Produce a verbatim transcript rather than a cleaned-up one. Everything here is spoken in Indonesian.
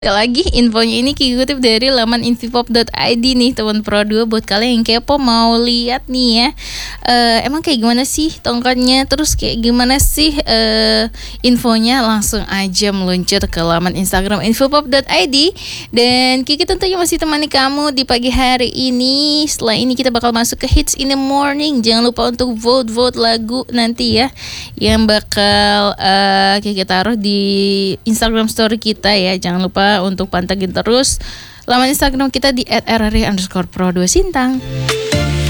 Lagi infonya ini Kiki kutip dari laman infopop dot i d nih teman Pro dua, buat kalian yang kepo mau lihat nih ya, uh, emang kayak gimana sih tongkatnya, terus kayak gimana sih uh, infonya, langsung aja meluncur ke laman Instagram infopop dot i d. Dan Kiki tentunya masih temani kamu di pagi hari ini. Setelah ini kita bakal masuk ke Hits in the Morning. Jangan lupa untuk vote-vote lagu nanti ya, yang bakal uh, Kiki taruh di Instagram story kita ya. Jangan lupa untuk pantengin terus laman Instagram kita di et r r i underscore pro dua sintang.